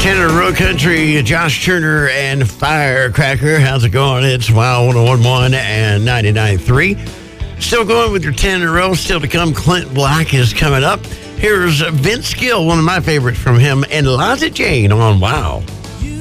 10 in a row country, Josh Turner and Firecracker. How's it going? It's Wow 101.1 and 99.3. Still going with your 10 in a row. Still to come, Clint Black is coming up. Here's Vince Gill, one of my favorites from him, and Liza Jane on Wow.